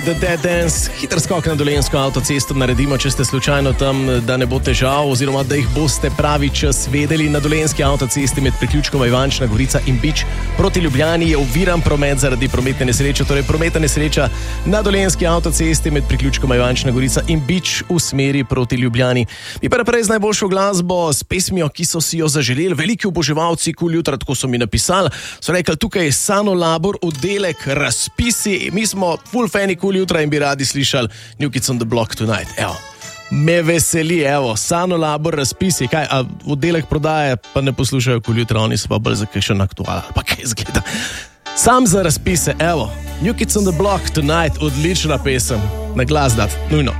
The Dead Dance, hiter skok na Dolenjsko avtocesto naredimo, če ste slučajno tam, da ne bo težav, oziroma da jih boste pravi čas vedeli. Na Dolenjski avtocesti med priključkoma Ivančna Gorica in Bič proti Ljubljani je oviran promet zaradi prometne nesreče. Torej, prometna nesreča na Dolenjski avtocesti med priključkoma Ivančna Gorica in Bič v smeri proti Ljubljani. Mi pa naprej z najboljšo glasbo, s pesmijo, ki so si jo zaželeli veliki oboževalci Kul jutra, tako so mi napisali. So rekli, tukaj je Sano Labor, oddelek razpisi, mi smo full fani Kul jutra in bi radi slišali New Kids on the Block Tonight. Evo, me veseli, evo, Sano Labor, razpisi, kaj, a oddelek prodaje pa ne poslušajo Kul jutra, oni so pa bolj za kakšen aktual, pa kaj zgleda. Sam za razpise, evo, New Kids on the Block Tonight, odlična pesem, na glas dat, nujno.